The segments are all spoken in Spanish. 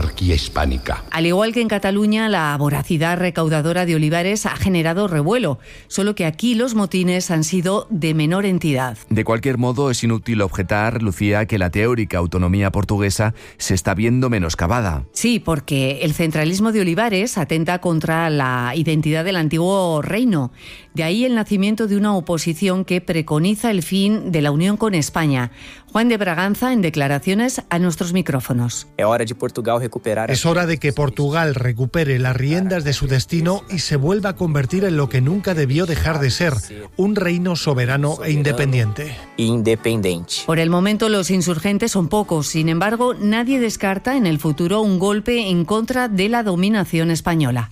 monarquía hispánica. Al igual que en Cataluña, la voracidad recaudadora de Olivares ha generado revuelo, solo que aquí los motines han sido de menor entidad. De cualquier modo, es inútil objetar, Lucía, que la teórica autonomía portuguesa se está viendo menoscabada. Sí, porque el centralismo de Olivares atenta contra la identidad del antiguo reino. De ahí el nacimiento de una oposición que preconiza el fin de la unión con España. Juan de Braganza, en declaraciones a nuestros micrófonos. Es hora de que Portugal recupere las riendas de su destino y se vuelva a convertir en lo que nunca debió dejar de ser, un reino soberano e independiente. Por el momento los insurgentes son pocos, sin embargo, nadie descarta en el futuro un golpe en contra de la dominación española.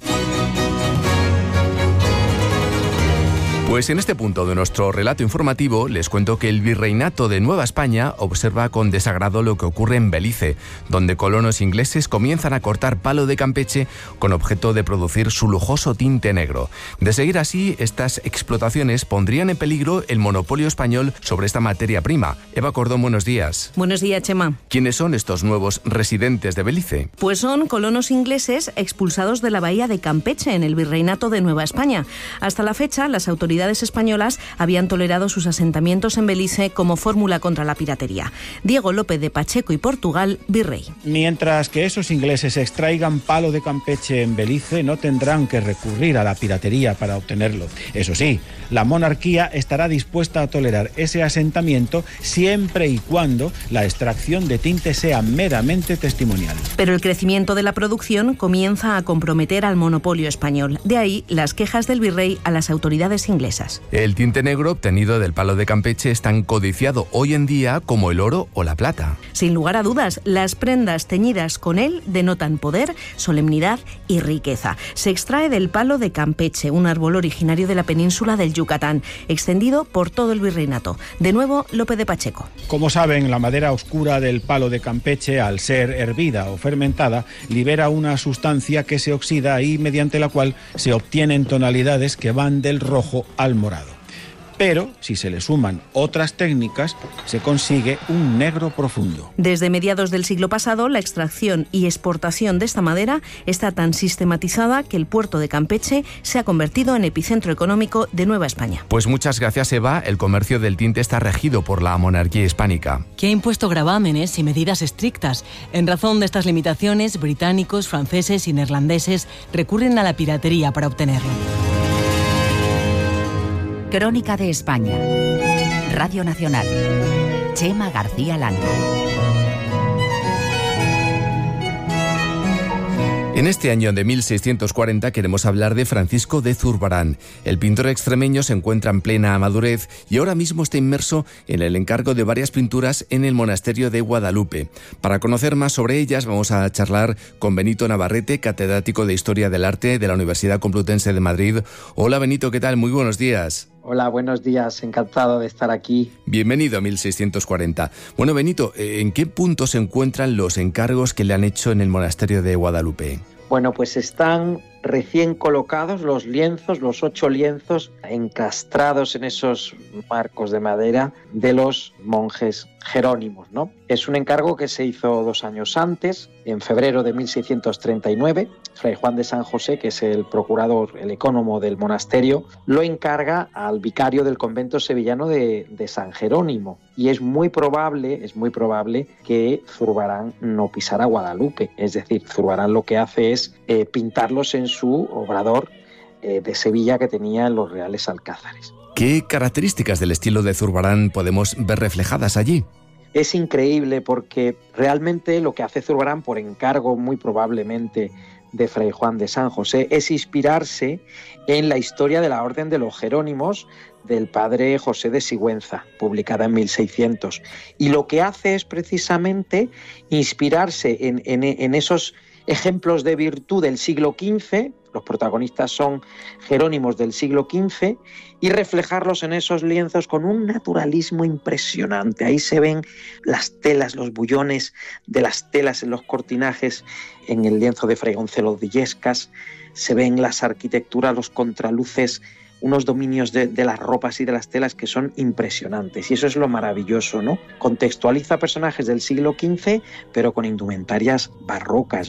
Pues en este punto de nuestro relato informativo les cuento que el Virreinato de Nueva España observa con desagrado lo que ocurre en Belice, donde colonos ingleses comienzan a cortar palo de Campeche con objeto de producir su lujoso tinte negro. De seguir así, estas explotaciones pondrían en peligro el monopolio español sobre esta materia prima. Eva Cordón, buenos días. Buenos días, Chema. ¿Quiénes son estos nuevos residentes de Belice? Pues son colonos ingleses expulsados de la bahía de Campeche, en el Virreinato de Nueva España. Hasta la fecha, las autoridades españolas habían tolerado sus asentamientos en Belice como fórmula contra la piratería. Diego López de Pacheco y Portugal, virrey. Mientras que esos ingleses extraigan palo de Campeche en Belice, no tendrán que recurrir a la piratería para obtenerlo. Eso sí, la monarquía estará dispuesta a tolerar ese asentamiento siempre y cuando la extracción de tinte sea meramente testimonial. Pero el crecimiento de la producción comienza a comprometer al monopolio español. De ahí las quejas del virrey a las autoridades inglesas. El tinte negro obtenido del palo de Campeche es tan codiciado hoy en día como el oro o la plata. Sin lugar a dudas, las prendas teñidas con él denotan poder, solemnidad y riqueza. Se extrae del palo de Campeche, un árbol originario de la península del Yucatán, extendido por todo el virreinato. De nuevo, López de Pacheco. Como saben, la madera oscura del palo de Campeche, al ser hervida o fermentada, libera una sustancia que se oxida y mediante la cual se obtienen tonalidades que van del rojo al morado. Pero, si se le suman otras técnicas, se consigue un negro profundo. Desde mediados del siglo pasado, la extracción y exportación de esta madera está tan sistematizada que el puerto de Campeche se ha convertido en epicentro económico de Nueva España. Pues muchas gracias, Eva. El comercio del tinte está regido por la monarquía hispánica, que ha impuesto gravámenes y medidas estrictas. En razón de estas limitaciones, británicos, franceses y neerlandeses recurren a la piratería para obtenerlo. Crónica de España. Radio Nacional. Chema García Landa. En este año de 1640 queremos hablar de Francisco de Zurbarán. El pintor extremeño se encuentra en plena madurez y ahora mismo está inmerso en el encargo de varias pinturas en el monasterio de Guadalupe. Para conocer más sobre ellas vamos a charlar con Benito Navarrete, catedrático de Historia del Arte de la Universidad Complutense de Madrid. Hola Benito, ¿qué tal? Muy buenos días. Hola, buenos días, encantado de estar aquí. Bienvenido a 1640. Bueno, Benito, ¿en qué punto se encuentran los encargos que le han hecho en el monasterio de Guadalupe? Bueno, pues están recién colocados los lienzos, los 8 lienzos encastrados en esos marcos de madera de los monjes jerónimos, ¿no? Es un encargo que se hizo 2 años antes, en febrero de 1639. Fray Juan de San José, que es el procurador, el ecónomo del monasterio, lo encarga al vicario del convento sevillano de San Jerónimo. Y es muy probable que Zurbarán no pisara Guadalupe. Es decir, Zurbarán lo que hace es pintarlos en su obrador de Sevilla que tenía en los Reales Alcázares. ¿Qué características del estilo de Zurbarán podemos ver reflejadas allí? Es increíble porque realmente lo que hace Zurbarán, por encargo muy probablemente de Fray Juan de San José, es inspirarse en la historia de la Orden de los Jerónimos del padre José de Sigüenza, publicada en 1600. Y lo que hace es precisamente inspirarse en esos ejemplos de virtud del siglo XV, los protagonistas son jerónimos del siglo XV, y reflejarlos en esos lienzos con un naturalismo impresionante. Ahí se ven las telas, los bullones de las telas en los cortinajes, en el lienzo de Fray Gonzalo de Illescas, se ven las arquitecturas, los contraluces, unos dominios de las ropas y de las telas que son impresionantes. Y eso es lo maravilloso, ¿no? Contextualiza personajes del siglo XV, pero con indumentarias barrocas,